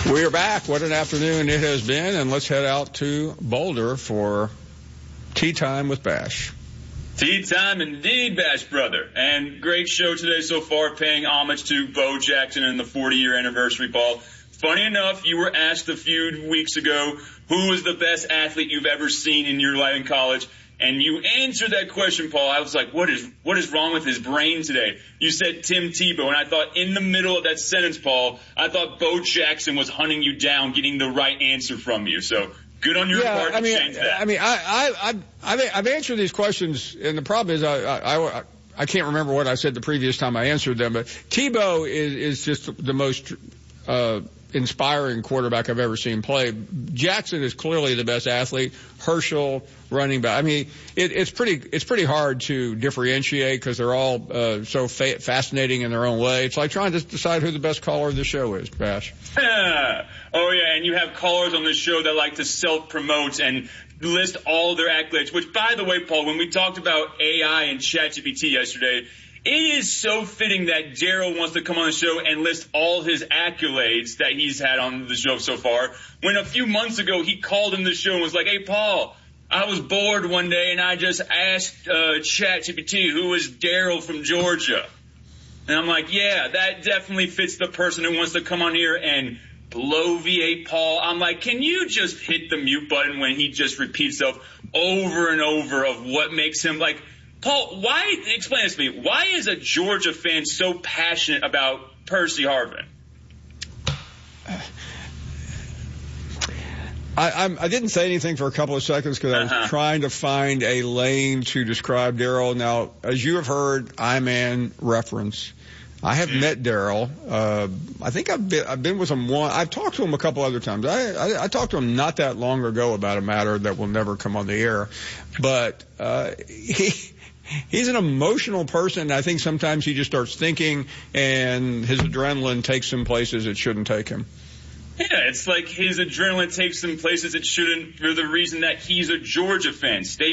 We are back. What an afternoon it has been, and let's head out to Boulder for Tea Time with Bash. Tea time indeed, Bash brother. And great show today so far, paying homage to Bo Jackson and the 40-year anniversary, Paul. Funny enough, you were asked a few weeks ago, who was the best athlete you've ever seen in your life in college? And you answered that question, Paul. I was like, what is wrong with his brain today? You said Tim Tebow, and I thought in the middle of that sentence, Paul, I thought Bo Jackson was hunting you down, getting the right answer from you. So good on your part to change that. I've answered these questions, and the problem is I can't remember what I said the previous time I answered them, but Tebow is just the most inspiring quarterback I've ever seen play. Jackson is clearly the best athlete. Herschel, running back. I mean, it's pretty hard to differentiate because they're all so fascinating in their own way. It's like trying to decide who the best caller of the show is, Bash. Oh yeah, and you have callers on this show that like to self-promote and list all their accolades, which, by the way, Paul, when we talked about AI and ChatGPT yesterday, it is so fitting that Daryl wants to come on the show and list all his accolades that he's had on the show so far, when a few months ago he called in the show and was like, hey, Paul, I was bored one day and I just asked ChatGPT who is Daryl from Georgia. And I'm like, yeah, that definitely fits the person who wants to come on here and bloviate Paul. I'm like, can you just hit the mute button when he just repeats himself over and over of what makes him like, Paul, explain this to me. Why is a Georgia fan so passionate about Percy Harvin? I didn't say anything for a couple of seconds because I was trying to find a lane to describe Daryl. Now, as you have heard, I-Man reference. I have met Daryl. I think I've been with him one. I've talked to him a couple other times. I talked to him not that long ago about a matter that will never come on the air, but he's an emotional person. I think sometimes he just starts thinking, and his adrenaline takes him places it shouldn't take him. Yeah, it's like his adrenaline takes him places it shouldn't for the reason that he's a Georgia fan. Stay